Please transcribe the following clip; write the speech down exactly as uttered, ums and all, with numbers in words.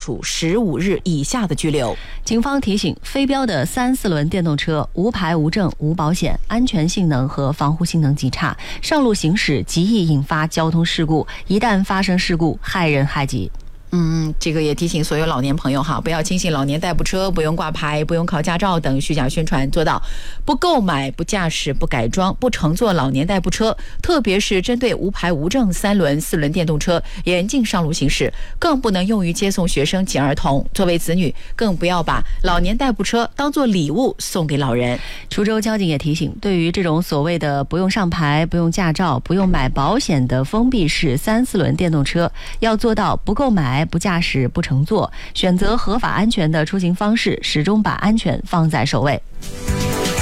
处十五日以下的拘留。 警方提醒，非标的三四轮电动车无牌无证无保险，安全性能和防护性能极差，上路行驶极易引发交通事故，一旦发生事故，害人害己。 嗯，这个也提醒所有老年朋友哈，不要轻信老年代步车不用挂牌、不用考驾照等虚假宣传，做到不购买、不驾驶、不改装、不乘坐老年代步车，特别是针对无牌无证三轮、四轮电动车，严禁上路行驶，更不能用于接送学生及儿童。作为子女，更不要把老年代步车当作礼物送给老人。 滁州交警也提醒，对于这种所谓的不用上牌、不用驾照、不用买保险的封闭式三四轮电动车，要做到不购买、不驾驶、不乘坐，选择合法安全的出行方式，始终把安全放在首位。